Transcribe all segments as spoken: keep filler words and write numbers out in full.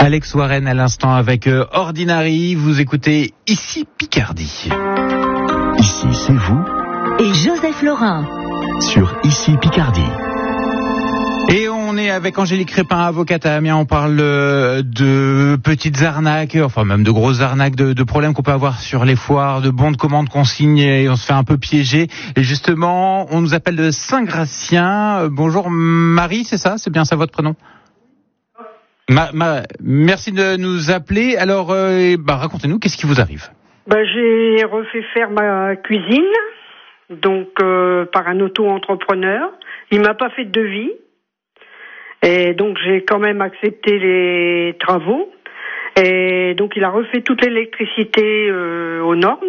Alex Warren à l'instant avec euh, Ordinary. Vous écoutez Ici Picardie. Ici c'est vous et Joseph Laurin sur Ici Picardie. Et on est avec Angélique Crépin, avocate à Amiens. On parle de petites arnaques, enfin même de grosses arnaques, de, de problèmes qu'on peut avoir sur les foires, de bons de commande qu'on signe et on se fait un peu piéger. Et justement, on nous appelle de Saint-Gratien. Bonjour Marie, c'est ça? C'est bien ça votre prénom? Ma, ma, merci de nous appeler. Alors, euh, bah, racontez-nous, qu'est-ce qui vous arrive? Bah, j'ai refait faire ma cuisine, donc euh, par un auto-entrepreneur. Il m'a pas fait de devis, et donc j'ai quand même accepté les travaux. Et donc il a refait toute l'électricité euh, aux normes.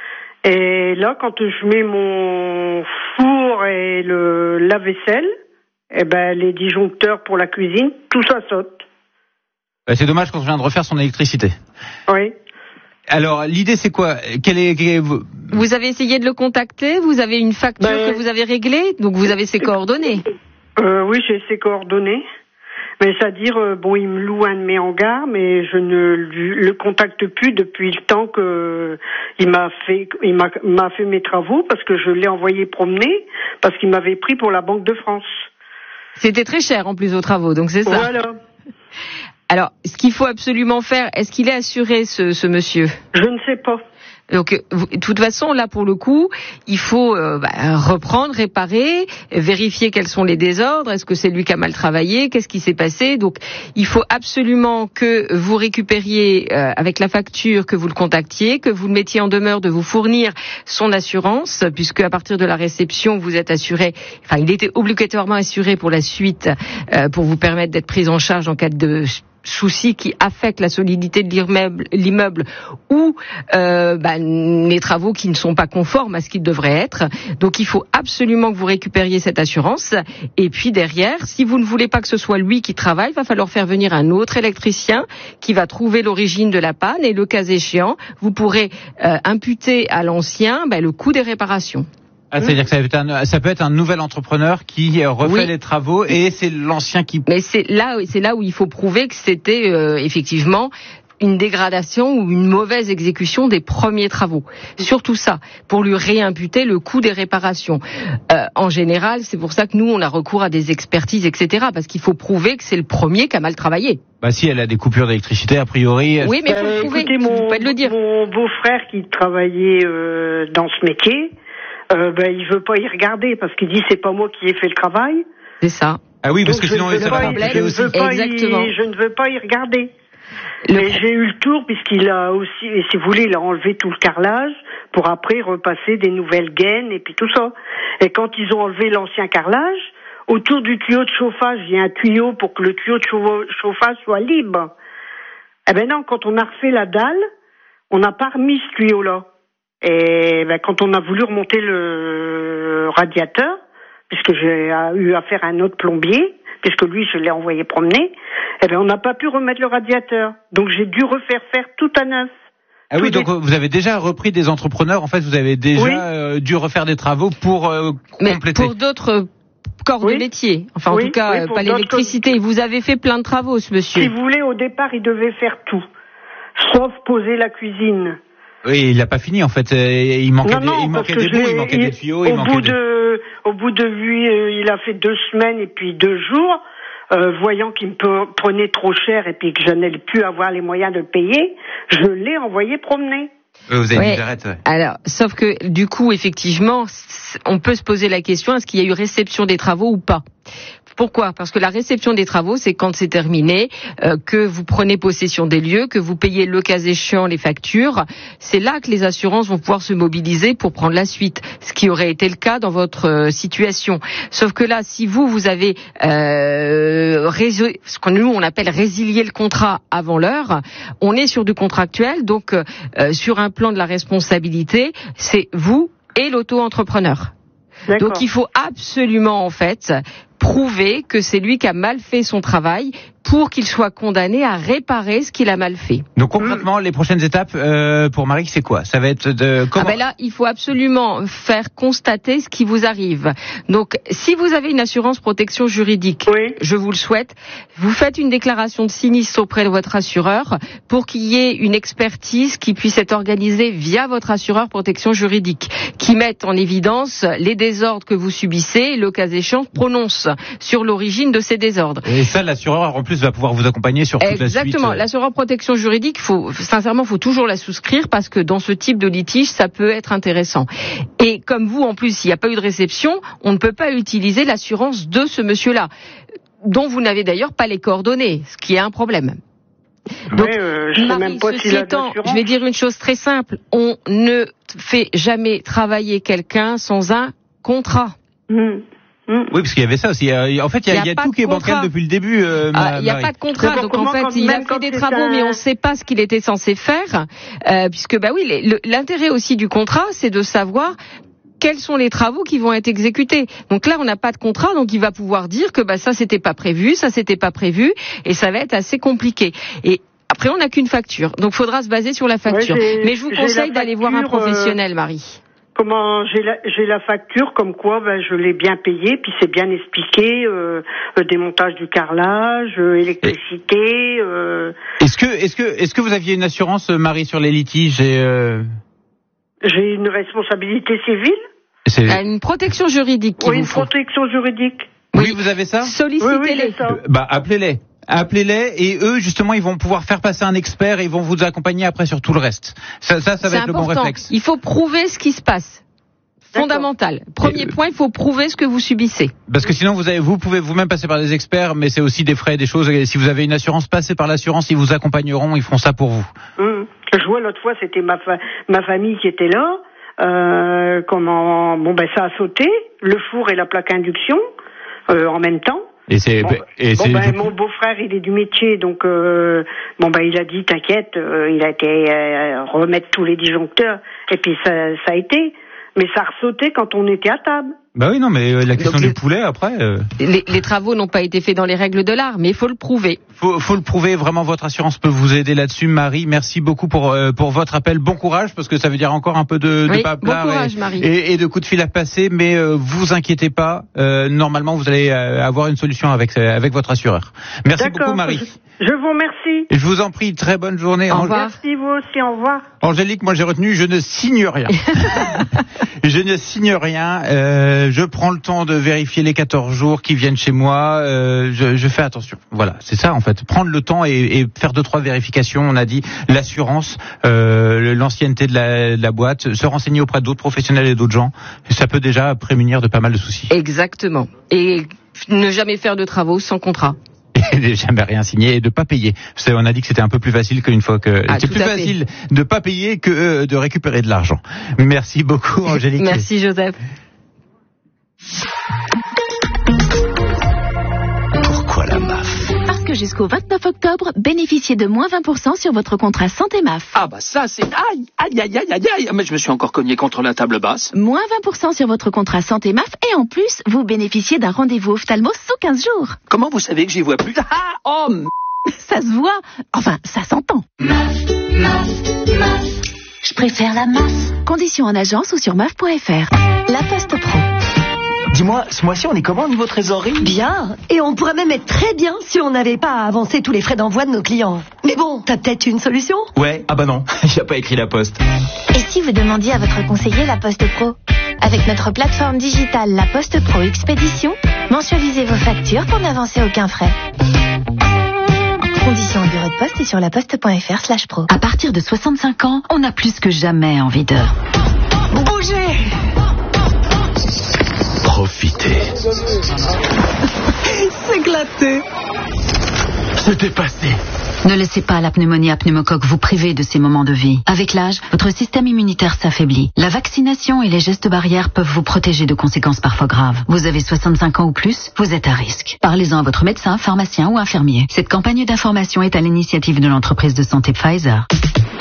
Et là, quand je mets mon four et le lave-vaisselle, eh ben les disjoncteurs pour la cuisine, tout ça saute. C'est dommage qu'on vient de refaire son électricité. Oui. Alors, l'idée, c'est quoi? Quelle est, quelle est... Vous avez essayé de le contacter? Vous avez une facture ben... que vous avez réglée? Donc, vous avez ses coordonnées? euh, Oui, j'ai ses coordonnées. Mais c'est-à-dire, euh, bon, il me loue un de mes hangars, mais je ne le contacte plus depuis le temps que il m'a fait, il m'a, m'a fait mes travaux, parce que je l'ai envoyé promener, parce qu'il m'avait pris pour la Banque de France. C'était très cher, en plus, aux travaux, donc c'est ça? Voilà. Alors, ce qu'il faut absolument faire, est-ce qu'il est assuré, ce, ce monsieur? Je ne sais pas. Donc, de toute façon, là, pour le coup, il faut euh, bah, reprendre, réparer, vérifier quels sont les désordres. Est-ce que c'est lui qui a mal travaillé? Qu'est-ce qui s'est passé? Donc, il faut absolument que vous récupériez euh, avec la facture, que vous le contactiez, que vous le mettiez en demeure de vous fournir son assurance, puisque à partir de la réception, vous êtes assuré. Enfin, il était obligatoirement assuré pour la suite, euh, pour vous permettre d'être pris en charge en cas de soucis qui affectent la solidité de l'immeuble, l'immeuble ou euh, bah, les travaux qui ne sont pas conformes à ce qu'ils devraient être. Donc il faut absolument que vous récupériez cette assurance. Et puis derrière, si vous ne voulez pas que ce soit lui qui travaille, il va falloir faire venir un autre électricien qui va trouver l'origine de la panne et le cas échéant, vous pourrez euh, imputer à l'ancien bah, le coût des réparations. Ah, c'est-à-dire que ça peut, être un, ça peut être un nouvel entrepreneur qui refait oui. les travaux et c'est l'ancien qui... Mais c'est là, c'est là où il faut prouver que c'était euh, effectivement une dégradation ou une mauvaise exécution des premiers travaux. Surtout ça, pour lui réimputer le coût des réparations. Euh, en général, c'est pour ça que nous, on a recours à des expertises, et cetera. Parce qu'il faut prouver que c'est le premier qui a mal travaillé. Bah si elle a des coupures d'électricité, a priori... Oui, mais il faut euh, le prouver, écoutez, mon, vous pouvez le dire. Mon beau-frère qui travaillait euh, dans ce métier... Euh, ben, il veut pas y regarder parce qu'il dit c'est pas moi qui ai fait le travail. C'est ça. Ah oui, parce donc que sinon ça va compliquer aussi. Exactement. Y, je ne veux pas y regarder. Le... Mais j'ai eu le tour puisqu'il a aussi, et si vous voulez, il a enlevé tout le carrelage pour après repasser des nouvelles gaines et puis tout ça. Et quand ils ont enlevé l'ancien carrelage, autour du tuyau de chauffage, il y a un tuyau pour que le tuyau de chauffage soit libre. Eh ben non, quand on a refait la dalle, on n'a pas remis ce tuyau-là. Et ben, quand on a voulu remonter le radiateur, puisque j'ai eu affaire à un autre plombier, puisque lui je l'ai envoyé promener, eh ben on n'a pas pu remettre le radiateur. Donc j'ai dû refaire faire tout à neuf. Ah oui, donc des... vous avez déjà repris des entrepreneurs, en fait vous avez déjà oui. euh, dû refaire des travaux pour euh, Mais compléter. Pour d'autres corps oui. de métier, enfin oui, en tout cas oui, pas l'électricité. Que... Vous avez fait plein de travaux, ce monsieur. Si vous voulez, au départ il devait faire tout, sauf poser la cuisine. Oui, il n'a pas fini en fait. Il manquait non, des, non, il manquait des bouts, il manquait des tuyaux, il manquait bout des... de, au bout de huit, il a fait deux semaines et puis deux jours, euh, voyant qu'il me prenait trop cher et puis que je n'allais plus avoir les moyens de le payer, je l'ai envoyé promener. Vous avez ouais. dit j'arrête. Ouais. Alors, sauf que du coup, effectivement, on peut se poser la question, est-ce qu'il y a eu réception des travaux ou pas? Pourquoi? Parce que la réception des travaux, c'est quand c'est terminé, euh, que vous prenez possession des lieux, que vous payez le cas échéant les factures. C'est là que les assurances vont pouvoir se mobiliser pour prendre la suite, ce qui aurait été le cas dans votre euh, situation. Sauf que là, si vous, vous avez euh, résol... ce que nous, on appelle résilier le contrat avant l'heure, on est sur du contractuel, donc euh, sur un plan de la responsabilité, c'est vous et l'auto-entrepreneur. D'accord. Donc il faut absolument en fait prouver que c'est lui qui a mal fait son travail pour qu'il soit condamné à réparer ce qu'il a mal fait. Donc concrètement, mmh. les prochaines étapes euh, pour Marie, c'est quoi? Ça va être de comment? Ah ben là, il faut absolument faire constater ce qui vous arrive. Donc, si vous avez une assurance protection juridique, oui. je vous le souhaite, vous faites une déclaration de sinistre auprès de votre assureur pour qu'il y ait une expertise qui puisse être organisée via votre assureur protection juridique, qui mette en évidence les désordres que vous subissez, le cas échéant prononce sur l'origine de ces désordres. Et ça, l'assureur en plus va pouvoir vous accompagner sur toute Exactement. la suite. Exactement. L'assureur protection juridique, faut, sincèrement, faut toujours la souscrire parce que dans ce type de litige, ça peut être intéressant. Et comme vous, en plus, s'il n'y a pas eu de réception, on ne peut pas utiliser l'assurance de ce monsieur-là, dont vous n'avez d'ailleurs pas les coordonnées, ce qui est un problème. Donc, mais euh, je Marie, sais même pas ceci s'il a étant, d'assurance. je vais dire une chose très simple. On ne fait jamais travailler quelqu'un sans un contrat. Mmh. Mmh. Oui, parce qu'il y avait ça aussi. En fait, il y a, il y a, il y a pas tout de qui est contrat. bancal depuis le début. Euh, ah, il n'y a Marie. pas de contrat, bon, donc en fait, quand, il a fait quand des c'est travaux, un... mais on ne sait pas ce qu'il était censé faire, euh, puisque bah oui, les, le, l'intérêt aussi du contrat, c'est de savoir quels sont les travaux qui vont être exécutés. Donc là, on n'a pas de contrat, donc il va pouvoir dire que bah ça c'était pas prévu, ça c'était pas prévu, et ça va être assez compliqué. Et après, on n'a qu'une facture, donc il faudra se baser sur la facture. Ouais, mais je vous conseille d'aller voir un professionnel, euh... Marie. Comment j'ai la, j'ai la facture comme quoi ben, je l'ai bien payée, puis c'est bien expliqué, euh, le démontage du carrelage, euh, électricité. Euh... Est-ce que est-ce que est-ce que vous aviez une assurance, Marie, sur les litiges et euh... J'ai une responsabilité civile. C'est... Une protection juridique. Oui, une faut. protection juridique. Oui, oui, vous avez ça? Sollicitez-les. Oui, oui, ça. Bah appelez-les. Appelez-les et eux justement ils vont pouvoir faire passer un expert et ils vont vous accompagner après sur tout le reste. Ça, ça, ça va c'est être important. Le bon réflexe. Il faut prouver ce qui se passe. Fondamental. Premier et point, il faut prouver ce que vous subissez. Parce que sinon vous avez, vous pouvez vous-même passer par des experts, mais c'est aussi des frais, des choses. Et si vous avez une assurance, passez par l'assurance, ils vous accompagneront, ils feront ça pour vous. Mmh. Je vois l'autre fois, c'était ma fa- ma famille qui était là. Euh, comment bon ben ça a sauté, le four et la plaque induction euh, en même temps. Et c'est, bon, et bon c'est ben, vous... mon beau-frère il est du métier donc euh, bon ben il a dit t'inquiète, euh, il a été euh, remettre tous les disjoncteurs et puis ça ça a été, mais ça a ressauté quand on était à table. Bah oui non mais la question donc, du les... poulet après. Euh... Les, les travaux n'ont pas été faits dans les règles de l'art, mais il faut le prouver. Faut, faut le prouver. Vraiment, votre assurance peut vous aider là-dessus, Marie. Merci beaucoup pour euh, pour votre appel. Bon courage, parce que ça veut dire encore un peu de, oui, de paplard bon courage, et, Marie. Et, et de coups de fil à passer. Mais euh, vous inquiétez pas. Euh, normalement, vous allez euh, avoir une solution avec euh, avec votre assureur. Merci D'accord, beaucoup, Marie. Je, je vous remercie. Je vous en prie. Très bonne journée. Au revoir. Merci vous aussi. Au revoir. Angélique, moi j'ai retenu. Je ne signe rien. je ne signe rien. Euh, je prends le temps de vérifier les quatorze jours qui viennent chez moi. Euh, je, je fais attention. Voilà, c'est ça en fait. Prendre le temps et, et faire deux trois vérifications. On a dit l'assurance, euh, l'ancienneté de la, de la boîte, se renseigner auprès d'autres professionnels et d'autres gens. Ça peut déjà prémunir de pas mal de soucis. Exactement. Et ne jamais faire de travaux sans contrat. Et de jamais rien signer et de pas payer. Vous savez, on a dit que c'était un peu plus facile qu'une fois que ah, c'est plus facile fait. de pas payer que euh, de récupérer de l'argent. Merci beaucoup, Angélique. Merci, Joseph. Pourquoi la M A F? Parce que jusqu'au vingt-neuf octobre, bénéficiez de moins vingt pour cent sur votre contrat santé M A F. Ah bah ça c'est... Aïe, aïe, aïe, aïe, aïe, aïe. Mais je me suis encore cogné contre la table basse. Moins vingt pour cent sur votre contrat santé M A F et en plus, vous bénéficiez d'un rendez-vous ophtalmo sous quinze jours. Comment vous savez que j'y vois plus? Ah, oh m... Ça se voit. Enfin, ça s'entend. M A F, M A F, M A F. Je préfère la M A F. Conditions en agence ou sur M A F point F R. La Poste Pro. Dis-moi, ce mois-ci, on est comment au niveau trésorerie? Bien. Et on pourrait même être très bien si on n'avait pas à avancer tous les frais d'envoi de nos clients. Mais bon, t'as peut-être une solution? Ouais, ah bah non, il a pas écrit la Poste. Et si vous demandiez à votre conseiller la Poste Pro? Avec notre plateforme digitale La Poste Pro Expédition, mensualisez vos factures pour n'avancer aucun frais. Conditions en bureau de poste et sur laposte.fr slash pro. À partir de soixante-cinq ans, on a plus que jamais envie de... bouger. Profitez. S'éclater. Se dépasser. Ne laissez pas la pneumonie à pneumocoque vous priver de ces moments de vie. Avec l'âge, votre système immunitaire s'affaiblit. La vaccination et les gestes barrières peuvent vous protéger de conséquences parfois graves. Vous avez soixante-cinq ans ou plus, vous êtes à risque. Parlez-en à votre médecin, pharmacien ou infirmier. Cette campagne d'information est à l'initiative de l'entreprise de santé Pfizer.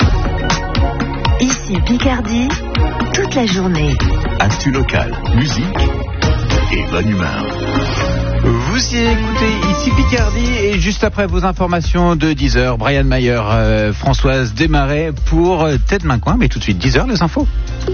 Ici Picardie, toute la journée. Actu local, musique et bonne humeur. Vous y écoutez ici Picardie et juste après vos informations de dix heures, Brian Mayer, euh, Françoise Desmarais pour Tête Main Coin, mais tout de suite dix heures les infos.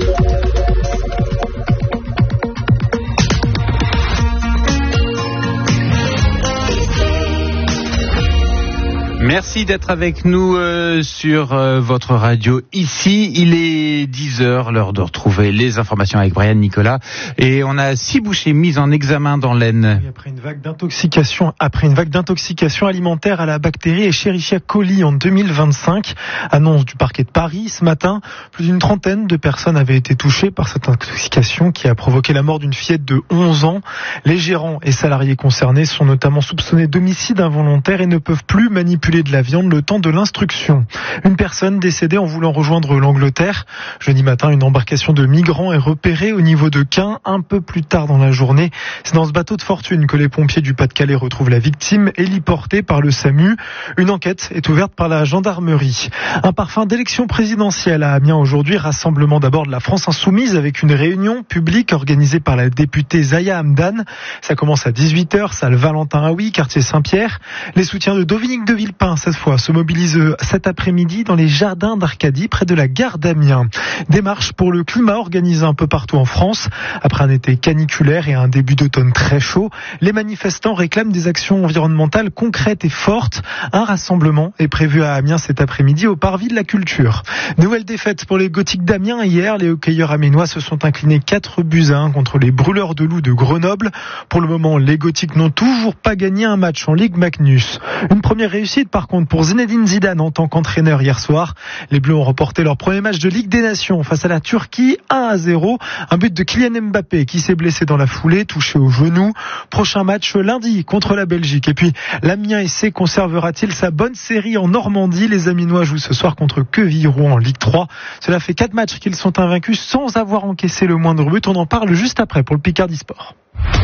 Merci d'être avec nous euh, sur euh, votre radio ici. Il est dix heures, l'heure de retrouver les informations avec Brian Nicolas. Et on a six bouchers mis en examen dans l'Aisne. Oui, après une vague d'intoxication, après une vague d'intoxication alimentaire à la bactérie Escherichia coli en deux mille vingt-cinq, annonce du parquet de Paris ce matin, plus d'une trentaine de personnes avaient été touchées par cette intoxication qui a provoqué la mort d'une fillette de onze ans. Les gérants et salariés concernés sont notamment soupçonnés d'homicide involontaire et ne peuvent plus manipuler de la viande le temps de l'instruction. Une personne décédée en voulant rejoindre l'Angleterre. Jeudi matin, une embarcation de migrants est repérée au niveau de Caen un peu plus tard dans la journée. C'est dans ce bateau de fortune que les pompiers du Pas-de-Calais retrouvent la victime, héliportée par le SAMU. Une enquête est ouverte par la gendarmerie. Un parfum d'élection présidentielle à Amiens aujourd'hui, rassemblement d'abord de la France Insoumise avec une réunion publique organisée par la députée Zaya Hamdan. Ça commence à dix-huit heures, salle Valentin Haoui, quartier Saint-Pierre. Les soutiens de Dominique de Villepin cette fois se mobilisent cet après-midi dans les jardins d'Arcadie près de la gare d'Amiens. Des marches pour le climat organisées un peu partout en France. Après un été caniculaire et un début d'automne très chaud, les manifestants réclament des actions environnementales concrètes et fortes. Un rassemblement est prévu à Amiens cet après-midi au Parvis de la Culture. Nouvelle défaite pour les Gothiques d'Amiens hier. Les hockeyeurs amiénois se sont inclinés quatre buts à un contre les Brûleurs de Loups de Grenoble. Pour le moment, les Gothiques n'ont toujours pas gagné un match en Ligue Magnus. Une première réussite par contre pour Zinedine Zidane en tant qu'entraîneur hier soir. Les Bleus ont remporté leur premier match de Ligue des Nations face à la Turquie un à zéro. Un but de Kylian Mbappé qui s'est blessé dans la foulée, touché au genou. Prochain match lundi contre la Belgique. Et puis l'Amiens S C conservera-t-il sa bonne série en Normandie? Les Amiénois jouent ce soir contre Quevilly-Rouen en Ligue trois. Cela fait quatre matchs qu'ils sont invaincus sans avoir encaissé le moindre but. On en parle juste après pour le Picardie Sport.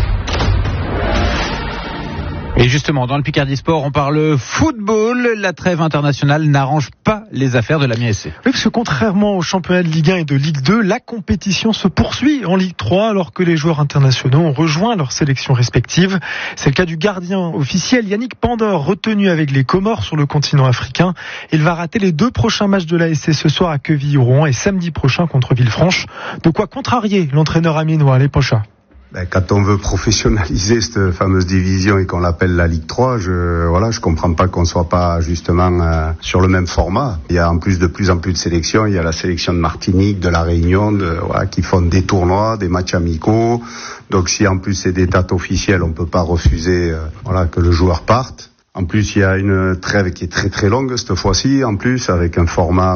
Et justement, dans le Picardie Sport, on parle football. La trêve internationale n'arrange pas les affaires de l'Amiens S C. Oui, parce que contrairement au championnat de Ligue un et de Ligue deux, la compétition se poursuit en Ligue trois alors que les joueurs internationaux ont rejoint leurs sélections respectives. C'est le cas du gardien officiel Yannick Pandor, retenu avec les Comores sur le continent africain. Il va rater les deux prochains matchs de l'A S C ce soir à Quevilly-Rouen et samedi prochain contre Villefranche. De quoi contrarier l'entraîneur amiénois les Pochats. Ben, quand on veut professionnaliser cette fameuse division et qu'on l'appelle la Ligue trois, je voilà, je comprends pas qu'on soit pas justement euh, sur le même format. Il y a en plus de plus en plus de sélections. Il y a la sélection de Martinique, de la Réunion, de, voilà, qui font des tournois, des matchs amicaux. Donc si en plus c'est des dates officielles, on peut pas refuser euh, voilà que le joueur parte. En plus, il y a une trêve qui est très très longue cette fois-ci. En plus, avec un format